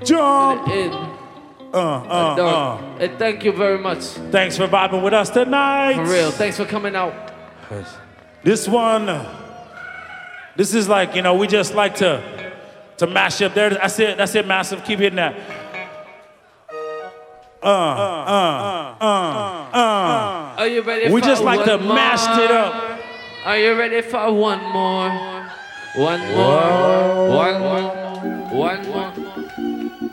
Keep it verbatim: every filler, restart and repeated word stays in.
Jump. In. Uh, uh, uh. Hey, thank you very much. Thanks for vibing with us tonight. For real. Thanks for coming out. This one, uh, this is like, you know, we just like to to mash up there. That's it. That's it, Massive. Keep hitting that. Uh, uh, uh, uh, uh. Are you ready we for just like one to more? mash it up. Are you ready for one more? One more. One more. One more.